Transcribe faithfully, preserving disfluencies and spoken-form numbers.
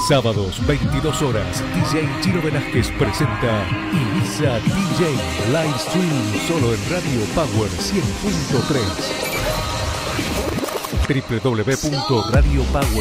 Sábados, veintidós horas, D J Chino Velázquez presenta Ibiza D J Live Stream solo en Radio Power cien punto tres. doble u doble u doble u punto radio power